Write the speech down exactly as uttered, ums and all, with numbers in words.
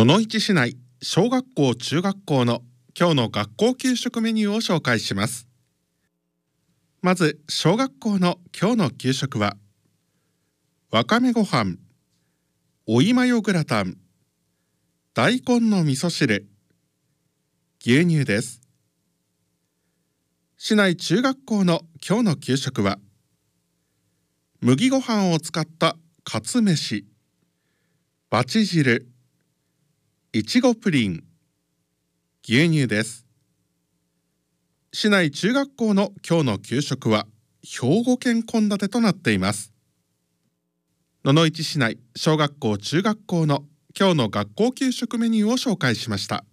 野々市市内小学校中学校の今日の学校給食メニューを紹介します。まず小学校の今日の給食はわかめご飯、おいマヨグラタン、大根の味噌汁、牛乳です。市内中学校の今日の給食は麦ご飯を使ったカツ飯、バチ汁、いちごプリン、牛乳です。市内中学校の今日の給食は兵庫県献立となっています。野々市市内小学校中学校の今日の学校給食メニューを紹介しました。